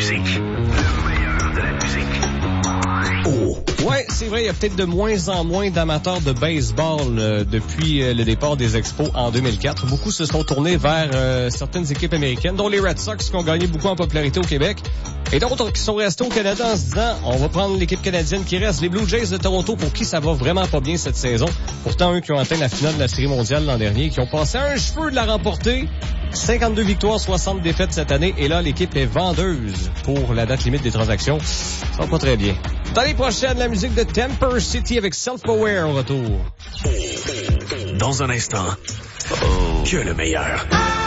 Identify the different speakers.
Speaker 1: musique. Le meilleur de la musique. Oh.
Speaker 2: Ouais, c'est vrai, il y a peut-être de moins en moins d'amateurs de baseball depuis le départ des Expos en 2004. Beaucoup se sont tournés vers certaines équipes américaines, dont les Red Sox qui ont gagné beaucoup en popularité au Québec. Et d'autres qui sont restés au Canada en se disant, on va prendre l'équipe canadienne qui reste, les Blue Jays de Toronto, pour qui ça va vraiment pas bien cette saison. Pourtant, eux qui ont atteint la finale de la Série mondiale l'an dernier, qui ont passé un cheveu de la remporter. 52 victoires, 60 défaites cette année. Et là, l'équipe est vendeuse pour la date limite des transactions. Ça va pas très bien. Dans les prochaines, la musique de Temper City avec Self-Aware au retour.
Speaker 1: Dans un instant, que le meilleur.